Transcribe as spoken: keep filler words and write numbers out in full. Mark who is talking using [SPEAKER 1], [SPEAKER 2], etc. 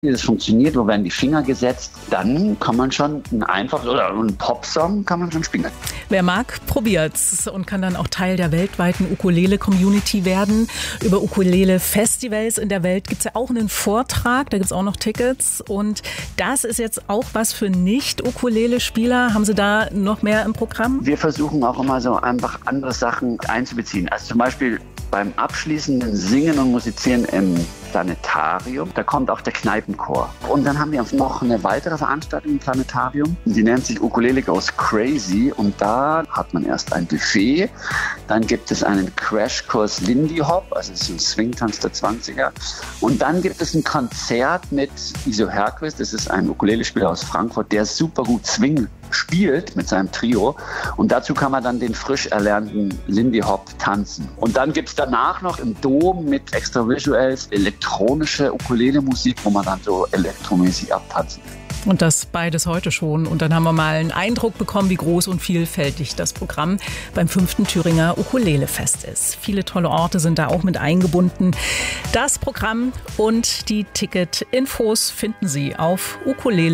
[SPEAKER 1] Das funktioniert, wo werden die Finger gesetzt, dann kann man schon ein einfaches oder einen Popsong kann man schon spielen.
[SPEAKER 2] Wer mag, probiert's und kann dann auch Teil der weltweiten Ukulele-Community werden. Über Ukulele-Festivals in der Welt gibt's ja auch einen Vortrag, da gibt's auch noch Tickets und das ist jetzt auch was für Nicht-Ukulele-Spieler. Haben Sie da noch mehr im Programm?
[SPEAKER 1] Wir versuchen auch immer so einfach andere Sachen einzubeziehen. Also zum Beispiel beim abschließenden Singen und Musizieren im Planetarium, da kommt auch der Kneipenchor. Und dann haben wir noch eine weitere Veranstaltung im Planetarium, die nennt sich Ukulele Goes Crazy und da hat man erst ein Buffet, dann gibt es einen Crashkurs Lindy Hop, also das ist ein Swingtanz der zwanziger und dann gibt es ein Konzert mit Iso Herquist, das ist ein Ukulele-Spieler aus Frankfurt, der super gut Swing spielt mit seinem Trio und dazu kann man dann den frisch erlernten Lindy Hop tanzen. Und dann gibt es danach noch im Dom mit extra Visuals elektronische Ukulele-Musik, wo man dann so elektromäßig abtanzen kann.
[SPEAKER 2] Und das beides heute schon. Und dann haben wir mal einen Eindruck bekommen, wie groß und vielfältig das Programm beim fünften Thüringer Ukulele-Fest ist. Viele tolle Orte sind da auch mit eingebunden. Das Programm und die Ticket-Infos finden Sie auf ukulele